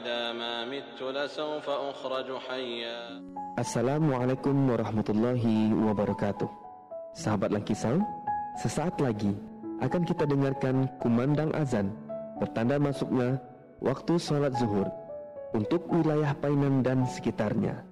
Assalamualaikum warahmatullahi wabarakatuh. Sahabat Langkisang, sesaat lagi akan kita dengarkan kumandang azan bertanda masuknya waktu sholat zuhur untuk wilayah Painan dan sekitarnya.